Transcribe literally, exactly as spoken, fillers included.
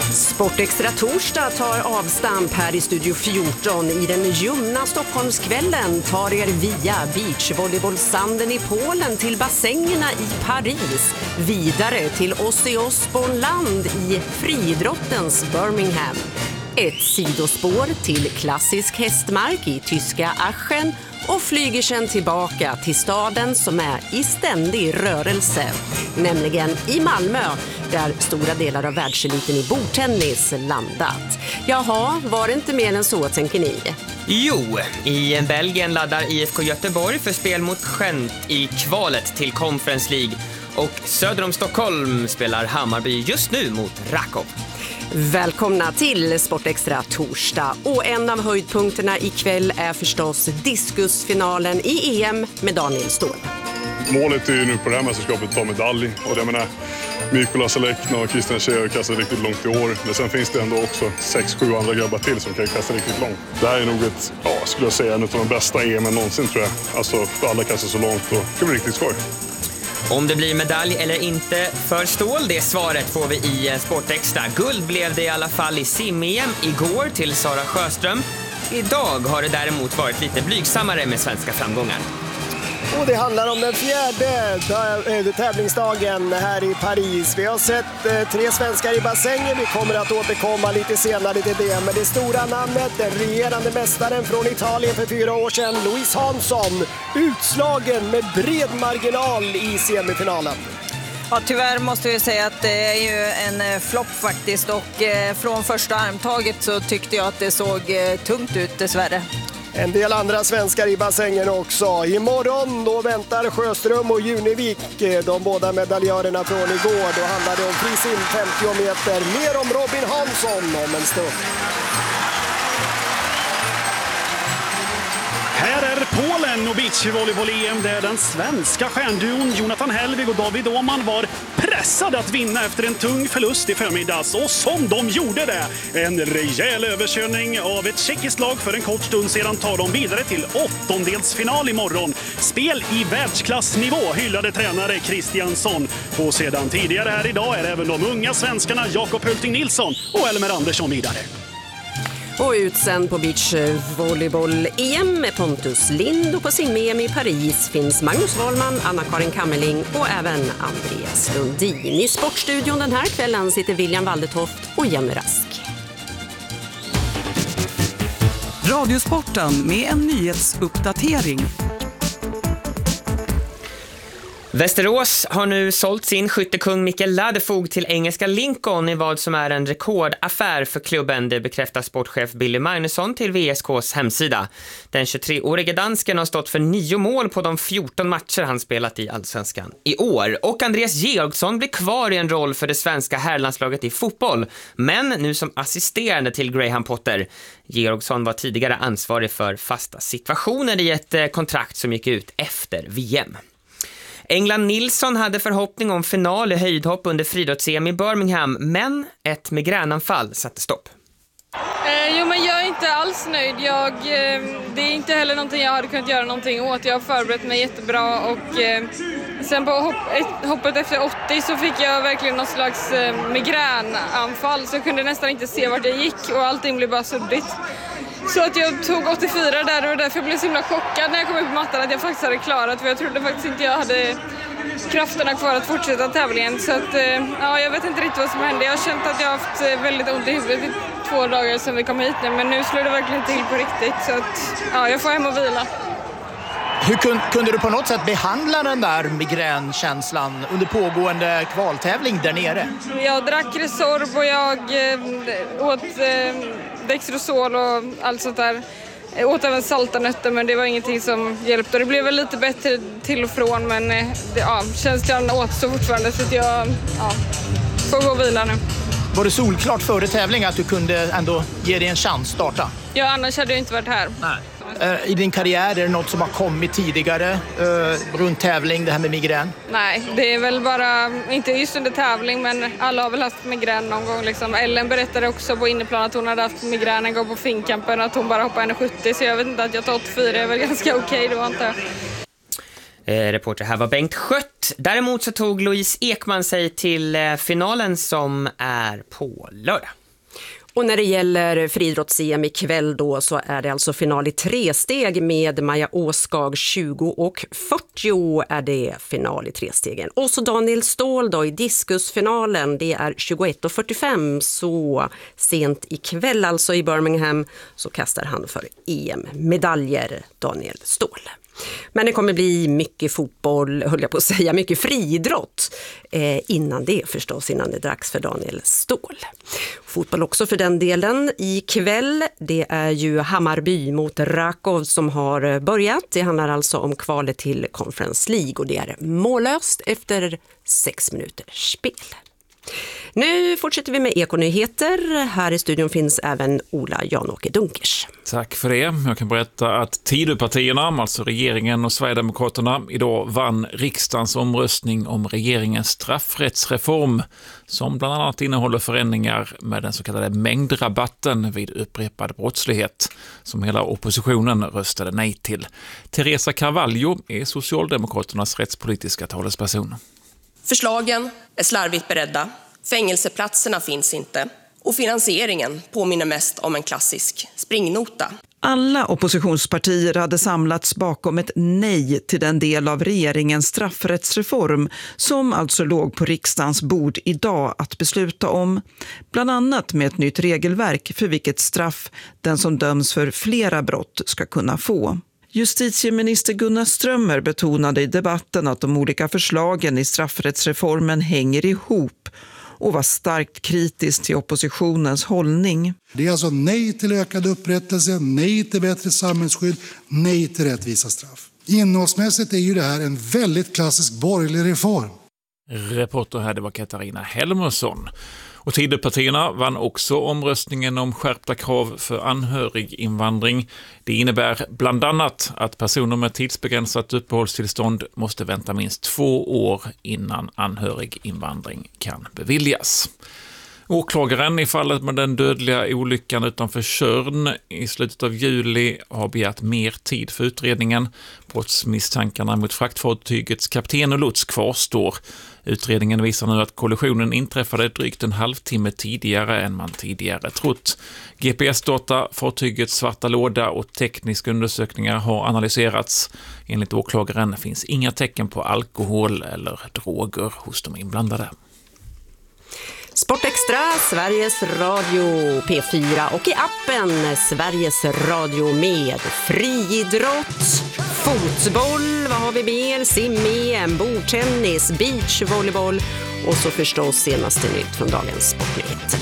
Sportextra torsdag tar avstamp här i Studio fjorton. I den ljumna Stockholmskvällen tar er via beachvolleybollsanden i Polen till bassängerna i Paris. Vidare till Ozzy Osbourne-land i friidrottens Birmingham. Ett sidospår till klassisk hästmark i tyska Aachen och flyger sedan tillbaka till staden som är i ständig rörelse, nämligen i Malmö, där stora delar av världseliten i bordtennis landat. Jaha, var det inte mer än så, tänker ni? Jo, i Belgien laddar I F K Göteborg för spel mot Gent i kvalet till Conference League, och söder om Stockholm spelar Hammarby just nu mot Rakov. Välkomna till Sportextra torsdag, och en av höjdpunkterna ikväll är förstås diskusfinalen i E M med Daniel Ståhl. Målet är ju nu på det här mästerskapet att ta medalj, och det menar Mikola Selekna och Christian Tjej har kastat riktigt långt i år, men sen finns det ändå också sex sju andra grabbar till som kan kasta riktigt långt. Det här är nog ett, ja, skulle jag säga, en av de bästa E M någonsin, tror jag. Alltså, alla kastar så långt, och det blir riktigt skoj. Om det blir medalj eller inte för Ståhl, det svaret får vi i Sportextra. Guld blev det i alla fall i sim-E M igår till Sara Sjöström. Idag har det däremot varit lite blygsammare med svenska framgångar. Och det handlar om den fjärde tävlingsdagen här i Paris. Vi har sett tre svenskar i bassängen. Vi kommer att återkomma lite senare till det. Men det stora namnet, den regerande mästaren från Italien för fyra år sedan, Louise Hansson, utslagen med bred marginal i semifinalen. Ja, tyvärr måste jag säga att det är ju en flopp faktiskt, och eh, från första armtaget så tyckte jag att det såg eh, tungt ut dessvärre. En del andra svenskar i bassängen också. Imorgon då väntar Sjöström och Junevik, de båda medaljörerna från igår. Då handlar det om frisim femtio meter. Mer om Robin Hansson om en stund. Här är Polen och beachvolleyboll-E M där den svenska stjärnduon Jonathan Hellvig och David Åhman var pressade att vinna efter en tung förlust i förmiddags. Och som de gjorde det, en rejäl överkörning av ett tjeckiskt lag för en kort stund sedan, tar de vidare till åttondelsfinal imorgon. Spel i världsklassnivå, hyllade tränare Kristiansson. Och sedan tidigare här idag är även de unga svenskarna Jakob Hulting Nilsson och Elmer Andersson vidare. Och utsänd på beachvolleyboll-E M med Pontus Lind, och på sim-E M i Paris finns Magnus Wahlman, Anna-Karin Kammerling och även Andreas Lundin. I sportstudion den här kvällen sitter William Waldetoft och Jenny Rask. Radiosporten med en nyhetsuppdatering. Västerås har nu sålt sin skyttekung Mikael Ladefog till engelska Lincoln i vad som är en rekordaffär för klubben. Det bekräftar sportchef Billy Magnusson till V S K:s hemsida. Den tjugotreårige dansken har stått för nio mål på de fjorton matcher han spelat i Allsvenskan i år. Och Andreas Georgsson blir kvar i en roll för det svenska herrlandslaget i fotboll, men nu som assisterande till Graham Potter. Georgsson var tidigare ansvarig för fasta situationer i ett kontrakt som gick ut efter V M. England Nilsson hade förhoppning om final i höjdhopp under friidrotts-E M i Birmingham, men ett migränanfall satte stopp. Eh, jo, men jag är inte alls nöjd. Jag, eh, det är inte heller någonting jag hade kunnat göra någonting åt. Jag har förberett mig jättebra, och eh, sen på hopp, ett, hoppet efter åttio så fick jag verkligen någon slags eh, migränanfall, så jag kunde nästan inte se vart jag gick, och allting blev bara suddigt. Så att jag tog åttiofyra där, och därför jag blev så himla chockad när jag kom upp på mattan att jag faktiskt hade klarat, för jag trodde faktiskt inte jag hade krafterna kvar att fortsätta tävlingen. Så att, ja, jag vet inte riktigt vad som hände. Jag har känt att jag har haft väldigt ont i huvudet i två dagar sedan vi kom hit nu, men nu slår det verkligen till på riktigt, så att, ja, jag får hem och vila. Hur kun, kunde du på något sätt behandla den där migränkänslan under pågående kvaltävling där nere? Jag drack Resorb och jag eh, åt eh, Dextrosol och allt sånt där. Jag åt även salta nötter, men det var ingenting som hjälpte. Det blev väl lite bättre till och från, men eh, det, ja, känslan åt så fortfarande, så att jag ja, får gå och vila nu. Var det solklart före tävling att du kunde ändå ge dig en chans starta? Ja, annars hade jag inte varit här. Nej. I din karriär, är det något som har kommit tidigare eh, runt tävling, det här med migrän? Nej, det är väl bara, inte just under tävling, men alla har väl haft migrän någon gång. Liksom. Ellen berättade också på inneplan att hon hade haft migrän en gång på Finnkampen, att hon bara hoppade en sjuttio, så jag vet inte, att jag tar åttiofyra är väl ganska okej okay då, antar jag. Eh, reporter här var Bengt Skött. Däremot så tog Louise Ekman sig till eh, finalen som är på lördag. Och när det gäller friidrotts-C M ikväll då så är det alltså final i tre steg med Maja Åskag tjugo och fyrtio är det final i tre stegen. Och så Daniel Ståhl då i diskusfinalen, det är tjugoett och fyrtiofem, så sent ikväll alltså i Birmingham så kastar han för E M-medaljer, Daniel Ståhl. Men det kommer bli mycket fotboll, höll jag på att säga, mycket friidrott eh, innan det förstås, innan det är dags för Daniel Ståhl. Fotboll också för den delen ikväll, det är ju Hammarby mot Rakov som har börjat. Det handlar alltså om kvalet till Conference League och det är mållöst efter sex minuters spel. Nu fortsätter vi med Ekonyheter. Här i studion finns även Ola Jan-Åke Dunkers. Tack för det. Jag kan berätta att Tidöpartierna, alltså regeringen och Sverigedemokraterna, idag vann riksdagens omröstning om regeringens straffrättsreform som bland annat innehåller förändringar med den så kallade mängdrabatten vid upprepad brottslighet som hela oppositionen röstade nej till. Teresa Carvalho är Socialdemokraternas rättspolitiska talesperson. Förslagen är slarvigt beredda, fängelseplatserna finns inte och finansieringen påminner mest om en klassisk springnota. Alla oppositionspartier hade samlats bakom ett nej till den del av regeringens straffrättsreform som alltså låg på riksdagens bord idag att besluta om. Bland annat med ett nytt regelverk för vilket straff den som döms för flera brott ska kunna få. Justitieminister Gunnar Strömmer betonade i debatten att de olika förslagen i straffrättsreformen hänger ihop och var starkt kritisk till oppositionens hållning. Det är alltså nej till ökad upprättelse, nej till bättre samhällsskydd, nej till rättvisa straff. Innehållsmässigt är ju det här en väldigt klassisk borgerlig reform. Reporter här, det var Katarina Helmersson. Och Tidöpartierna vann också omröstningen om skärpta krav för anhöriginvandring. Det innebär bland annat att personer med tidsbegränsat uppehållstillstånd måste vänta minst två år innan anhöriginvandring kan beviljas. Åklagaren i fallet med den dödliga olyckan utanför Tjörn i slutet av juli har begärt mer tid för utredningen. Brottsmisstankarna mot fraktfartygets kapten och lots kvarstår. Utredningen visar nu att kollisionen inträffade drygt en halvtimme tidigare än man tidigare trott. G P S-data, fartygets svarta låda och tekniska undersökningar har analyserats. Enligt åklagaren finns inga tecken på alkohol eller droger hos de inblandade. Sportextra, Sveriges Radio P fyra och i appen Sveriges Radio med friidrott, fotboll, vad har vi mer? Sim-E M, bordtennis, beachvolleyboll och så förstås senaste nytt från dagens sportnyheter.